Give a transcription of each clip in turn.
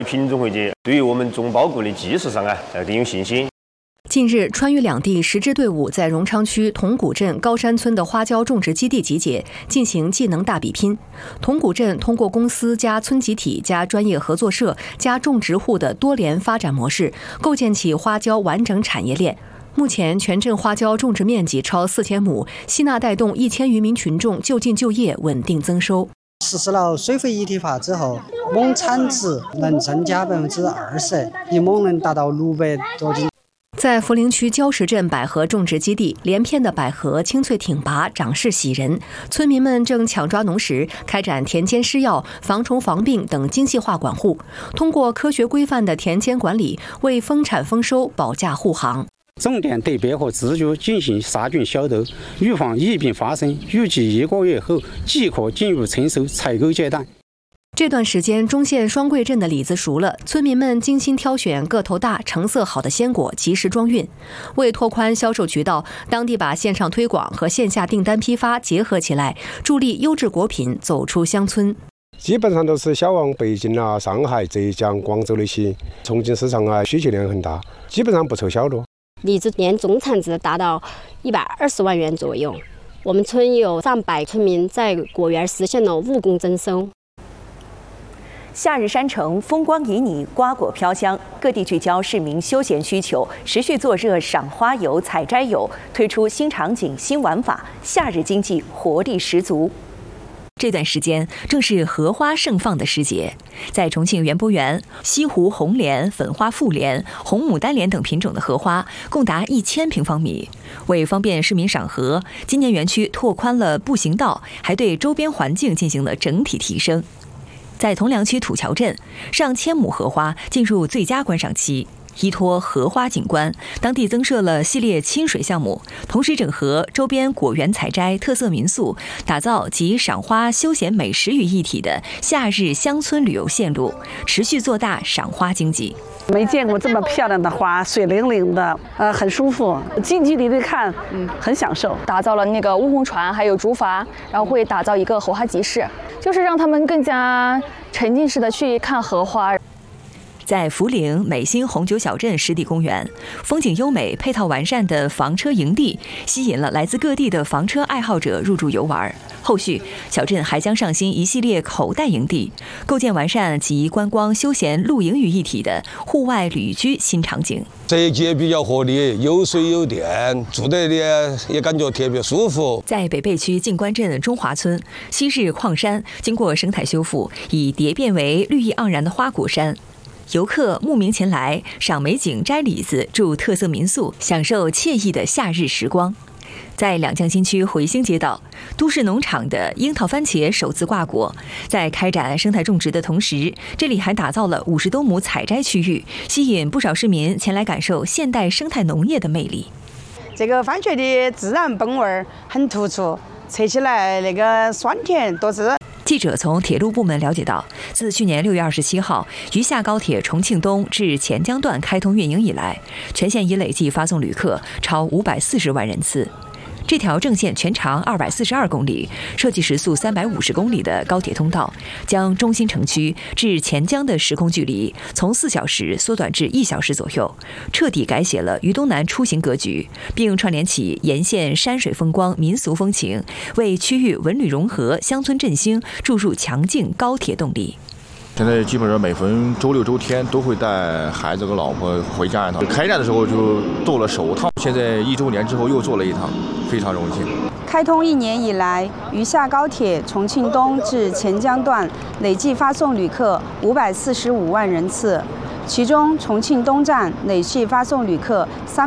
品种回去对于我们中包谷的技术上更有信心。 近日，川渝两地10支队伍在荣昌区铜鼓镇高山村的花椒种植基地集结，进行技能大比拼。铜鼓镇通过公司加村集体加专业合作社加种植户的多联发展模式，构建起花椒完整产业链。目前，全镇花椒种植面积超4000亩，吸纳带动1000余名群众就近就业，稳定增收。 实施了水肥一体化之后，亩产值能增加20%，一亩能达到600多斤。 在涪陵区礁石镇百合种植基地，连片的百合青翠挺拔，长势喜人。村民们正抢抓农时，开展田间施药、防虫防病等精细化管护，通过科学规范的田间管理，为丰产丰收保驾护航。 重点对别和自主进行杀菌消毒，预防疫病发生。预计1个月后即可进入成熟采购阶段。 这段时间，中县双桂镇的李子熟了，村民们精心挑选个头大、成色好的鲜果，及时装运。为拓宽销售渠道，当地把线上推广和线下订单批发结合起来，助力优质果品走出乡村。 基本上都是销往北京啊、上海、浙江、广州那些，重庆市场需求量很大，基本上不愁销路。 李子年总产值达到120万元左右，我们村有上百村民在果园实现了务工增收。 夏日山城风光旖旎，瓜果飘香，各地聚焦市民休闲需求，持续做热赏花游、采摘游，推出新场景、新玩法，夏日经济活力十足。 这段时间正是荷花盛放的时节，在重庆园博园，西湖红莲、粉花富莲、红牡丹莲等品种的荷花共达1000平方米。为方便市民赏荷，今年园区拓宽了步行道，还对周边环境进行了整体提升。在铜梁区土桥镇，上千亩荷花进入最佳观赏期。依托荷花景观，当地增设了系列亲水项目，同时整合周边果园采摘、特色民宿，打造集赏花、休闲、美食于一体的夏日乡村旅游线路，持续做大赏花经济。 没见过这么漂亮的花，水灵灵的，很舒服，近距离的看，很享受。 打造了那个乌篷船，还有竹筏，然后会打造一个荷花集市，就是让他们更加沉浸式的去看荷花。 在涪陵美心红酒小镇湿地公园，风景优美、配套完善的房车营地吸引了来自各地的房车爱好者入驻游玩。后续，小镇还将上新一系列口袋营地，构建完善集观光、休闲、露营于一体的户外旅居新场景。 设计也比较合理，有水有电，住得也感觉特别舒服。 在北碚区静观镇中华村，昔日矿山经过生态修复，已蝶变为绿意盎然的花果山。游客慕名前来，赏美景、摘李子，住特色民宿，享受惬意的夏日时光。在两江新区回兴街道，都市农场的樱桃番茄首次挂果。在开展生态种植的同时，这里还打造了50多亩采摘区域，吸引不少市民前来感受现代生态农业的魅力。 这个番茄的自然本味很突出，吃起来那个酸甜多汁。 记者从铁路部门了解到，自去年6月27号渝夏高铁重庆东至钱江段开通运营以来，全线已累计发送旅客超540万人次。这条正线全长242公里、设计时速350公里的高铁通道，将中心城区至钱江的时空距离从4小时缩短至1小时左右，彻底改写了渝东南出行格局，并串联起沿线山水风光、民俗风情，为区域文旅融合、乡村振兴注入强劲高铁动力。 现在基本上每逢周六周天都会带孩子和老婆回家一趟。开站的时候就做了首趟，现在1周年之后又做了一趟，非常荣幸。 开通1年以来，渝夏高铁重庆东至钱江段累计发送旅客545万人次，其中重庆东站累计发送旅客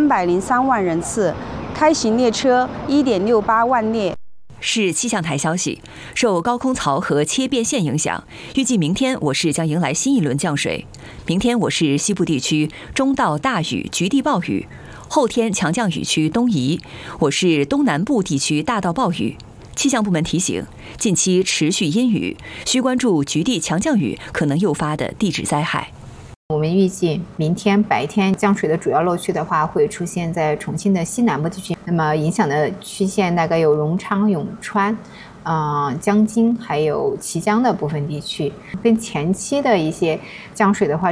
303万人次，开行列车1.68万列。 市气象台消息，受高空槽和切变线影响，预计明天我市将迎来新一轮降水。明天我市西部地区中到大雨、局地暴雨，后天强降雨区东移，我市东南部地区大到暴雨。气象部门提醒，近期持续阴雨，需关注局地强降雨可能诱发的地质灾害。 我们预计明天白天降水的主要漏区的话，会出现在重庆的西南部地区。那么影响的区县大概有荣昌、永川、江津还有綦江的部分地区。跟前期的一些降水的话，